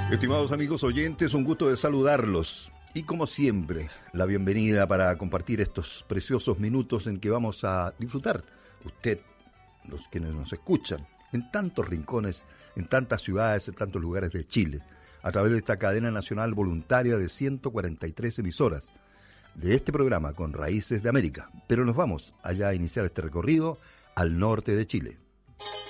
Estimados amigos oyentes, un gusto de saludarlos. Y como siempre, la bienvenida para compartir estos preciosos minutos en que vamos a disfrutar, usted, los quienes nos escuchan, en tantos rincones, en tantas ciudades, en tantos lugares de Chile, a través de esta cadena nacional voluntaria de 143 emisoras, de este programa con Raíces de América. Pero nos vamos allá a iniciar este recorrido al norte de Chile.